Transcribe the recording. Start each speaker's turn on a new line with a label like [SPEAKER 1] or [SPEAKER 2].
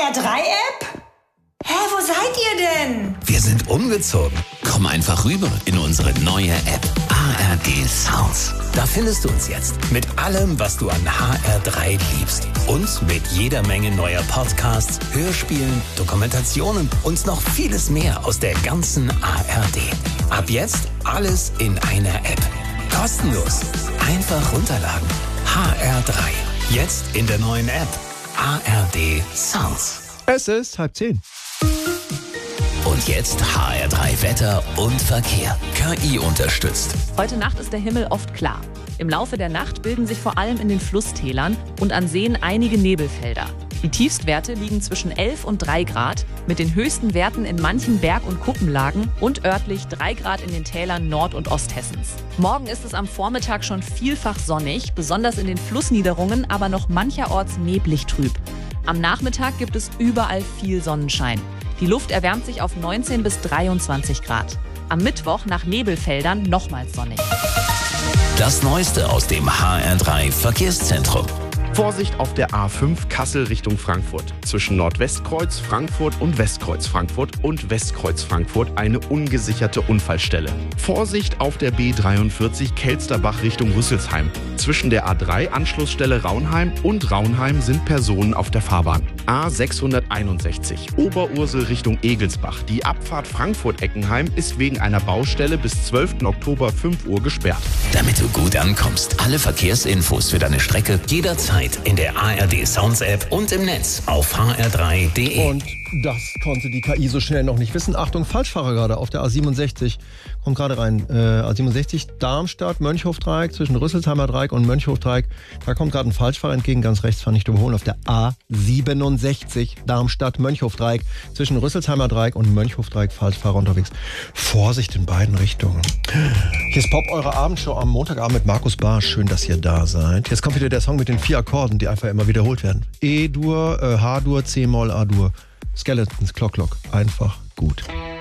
[SPEAKER 1] HR3-App? Hä, wo seid ihr denn?
[SPEAKER 2] Wir sind umgezogen. Komm einfach rüber in unsere neue App ARD Sounds. Da findest du uns jetzt mit allem, was du an HR3 liebst. Und mit jeder Menge neuer Podcasts, Hörspielen, Dokumentationen und noch vieles mehr aus der ganzen ARD. Ab jetzt alles in einer App. Kostenlos. Einfach runterladen. HR3. Jetzt in der neuen App ARD Sounds.
[SPEAKER 3] Es ist 9:30.
[SPEAKER 2] Und jetzt HR3 Wetter und Verkehr. KI unterstützt.
[SPEAKER 4] Heute Nacht ist der Himmel oft klar. Im Laufe der Nacht bilden sich vor allem in den Flusstälern und an Seen einige Nebelfelder. Die Tiefstwerte liegen zwischen 11 und 3 Grad, mit den höchsten Werten in manchen Berg- und Kuppenlagen und örtlich 3 Grad in den Tälern Nord- und Osthessens. Morgen ist es am Vormittag schon vielfach sonnig, besonders in den Flussniederungen, aber noch mancherorts neblig trüb. Am Nachmittag gibt es überall viel Sonnenschein. Die Luft erwärmt sich auf 19 bis 23 Grad. Am Mittwoch nach Nebelfeldern nochmals sonnig.
[SPEAKER 2] Das Neueste aus dem HR3 Verkehrszentrum.
[SPEAKER 5] Vorsicht auf der A5 Kassel Richtung Frankfurt. Zwischen Nordwestkreuz Frankfurt und Westkreuz Frankfurt und Westkreuz Frankfurt eine ungesicherte Unfallstelle. Vorsicht auf der B43 Kelsterbach Richtung Rüsselsheim. Zwischen der A3 Anschlussstelle Raunheim und Raunheim sind Personen auf der Fahrbahn. A661 Oberursel Richtung Egelsbach. Die Abfahrt Frankfurt-Eckenheim ist wegen einer Baustelle bis 12. Oktober 5 Uhr gesperrt.
[SPEAKER 2] Damit du gut ankommst, alle Verkehrsinfos für deine Strecke jederzeit in der ARD Sounds App und im Netz auf hr3.de.
[SPEAKER 3] Und das konnte die KI so schnell noch nicht wissen. Achtung, Falschfahrer gerade auf der A67. Kommt gerade rein. A67 Darmstadt, Mönchhofdreieck zwischen Rüsselsheimer Dreieck und Mönchhofdreieck. Da kommt gerade ein Falschfahrer entgegen, ganz rechts, kann ich überholen. Auf der A67 Darmstadt, Mönchhofdreieck zwischen Rüsselsheimer Dreieck und Mönchhofdreieck. Falschfahrer unterwegs. Vorsicht in beiden Richtungen. Hier ist Pop, eure Abendshow am Montagabend mit Markus Barsch. Schön, dass ihr da seid. Jetzt kommt wieder der Song mit den 4 Akkorden, die einfach immer wiederholt werden. E-Dur, H-Dur, C-Moll, A-Dur. Skeletons, Clock, Clock. Einfach gut.